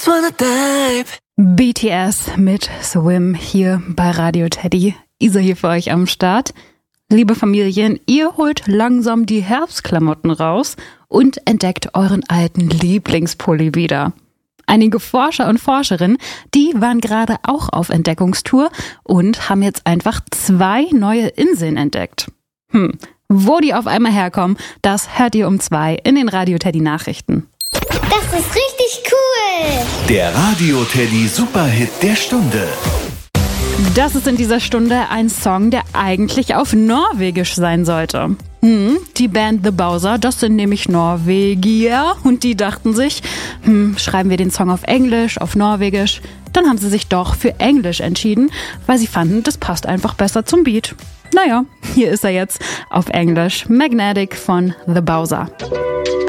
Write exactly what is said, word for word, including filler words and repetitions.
just wanna dive. B T S mit Swim hier bei Radio Teddy. Isa hier für euch am Start. Liebe Familien, ihr holt langsam die Herbstklamotten raus und entdeckt euren alten Lieblingspulli wieder. Einige Forscher und Forscherinnen, die waren gerade auch auf Entdeckungstour und haben jetzt einfach zwei neue Inseln entdeckt. Hm, wo die auf einmal herkommen, das hört ihr um zwei in den Radio Teddy Nachrichten. Das ist richtig cool! Der Radio Teddy Superhit der Stunde. Das ist in dieser Stunde ein Song, der eigentlich auf Norwegisch sein sollte. Hm, die Band The Bowser, das sind nämlich Norwegier und die dachten sich, hm, schreiben wir den Song auf Englisch, auf Norwegisch. Dann haben sie sich doch für Englisch entschieden, weil sie fanden, das passt einfach besser zum Beat. Naja, hier ist er jetzt auf Englisch. Magnetic von The Bowser.